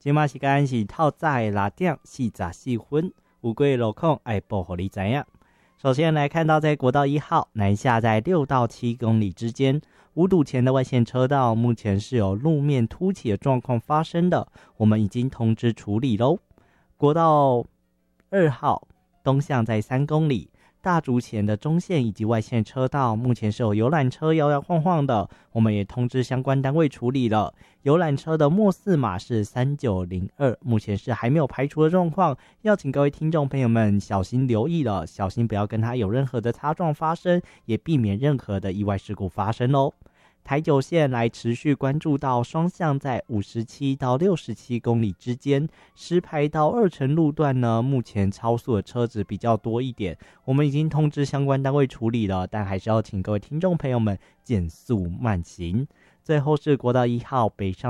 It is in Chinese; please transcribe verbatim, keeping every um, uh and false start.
今嘛时间是透早的六点四十四分，有几个路况要报给你知影。首先来看到，在国道一号南下在六到七公里之间，五堵前的外线车道目前是有路面凸起的状况发生的，我们已经通知处理咯。国道二号东向在三公里，大竹前的中线以及外线车道目前是有游览车摇摇晃晃的，我们也通知相关单位处理了。游览车的末四码是三九零二，目前是还没有排除的状况，要请各位听众朋友们小心留意了，小心不要跟它有任何的擦撞发生，也避免任何的意外事故发生哦。台九线来持续关注到双向在五十七到六十七公里之间，石牌到二城路段呢，目前超速的车子比较多一点，我们已经通知相关单位处理了，但还是要请各位听众朋友们减速慢行。最后是国道一号北上